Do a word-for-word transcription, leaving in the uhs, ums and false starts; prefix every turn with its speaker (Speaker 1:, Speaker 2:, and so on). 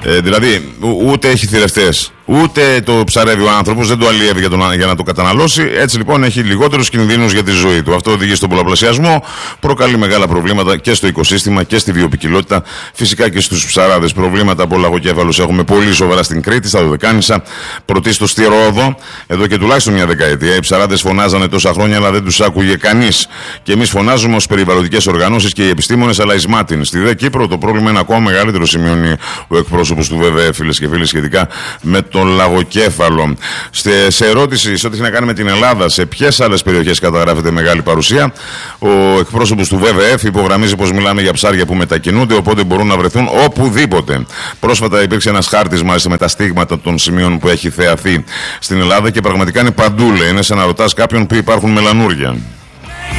Speaker 1: Ε, δηλαδή, ούτε έχει θηρευτές, ούτε το ψαρεύει ο άνθρωπος, δεν το αλλιεύει για, τον, για να το καταναλώσει. Έτσι λοιπόν έχει λιγότερους κινδύνους για τη ζωή του. Αυτό οδηγεί στον πολλαπλασιασμό, προκαλεί μεγάλα προβλήματα και στο οικοσύστημα και στη βιοποικιλότητα, φυσικά και στους ψαράδες. Προβλήματα από λαγοκέφαλους έχουμε πολύ σοβαρά στην Κρήτη, στα Δωδεκάνησα, πρωτίστως στη Ρόδο, εδώ και τουλάχιστον μια δεκαετία. Οι ψαράδες φωνάζανε τόσα χρόνια, αλλά δεν τους άκουγε κανείς. Και εμείς φωνάζουμε ως περιβαλλοντικές οργανώσεις και οι επιστήμονες, αλλά εις μάτιν. Στη Δε Κύπρο το πρόβλημα είναι ακόμα μεγαλύτερο, σημειώνει ο εκπρόσωπος του ΒΒΕ, φίλες και φίλοι, σχετικά με τον λαγοκέφαλο. Στε, σε ερώτηση σε ό,τι έχει να κάνει με την Ελλάδα, σε ποιες άλλες περιοχές καταγράφεται μεγάλη παρουσία, ο εκπρόσωπος του ΒΒΕ υπογραμμίζει πως μιλάμε για ψάρια που μετακινούνται, οπότε μπορούν να βρεθούν οπουδήποτε. Πρόσφατα υπήρξε ένας χάρτης μάλιστα με τα στίγματα των σημείων που έχει θεαθεί στην Ελλάδα και πραγματικά είναι παντού, λέει. Είναι σαν να ρωτάς κάποιον που υπάρχουν μελανούρια.